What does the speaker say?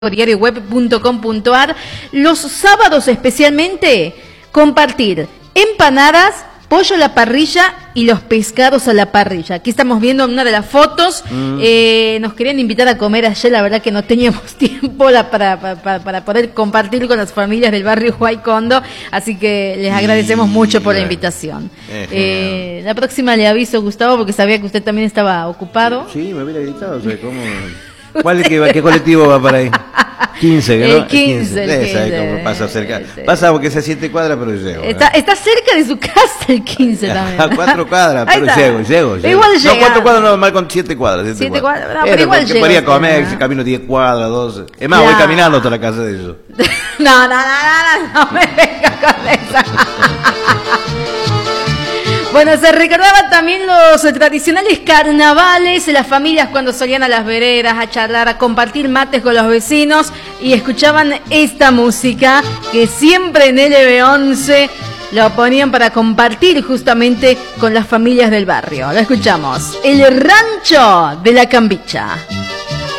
diarioweb.com.ar. Los sábados especialmente compartir empanadas, pollo a la parrilla y los pescados a la parrilla. Aquí estamos viendo una de las fotos. Nos querían invitar a comer ayer, la verdad que no teníamos tiempo para poder compartir con las familias del barrio Huaycondo, así que les agradecemos mucho por la invitación. La próxima le aviso, Gustavo, porque sabía que usted también estaba ocupado. Sí, me hubiera gritado, o sea, ¿cómo? ¿Qué colectivo va para ahí? 15, ¿no? El 15. Cómo pasa cerca. Pasa porque es a 7 cuadras, pero llego. Está cerca de su casa el 15 también. A 4 cuadras, pero llego. Igual llega. No, 4 cuadras no, mal con 7 cuadras. 7 cuadras, no, pero igual llega. Podría comer, si camino 10 cuadras, 12. Es más, voy caminando hasta la casa de ellos. No me venga con esa. Bueno, se recordaban también los tradicionales carnavales, las familias cuando salían a las veredas a charlar, a compartir mates con los vecinos y escuchaban esta música que siempre en LB11 lo ponían para compartir justamente con las familias del barrio. Lo escuchamos, El Rancho de la Cambicha.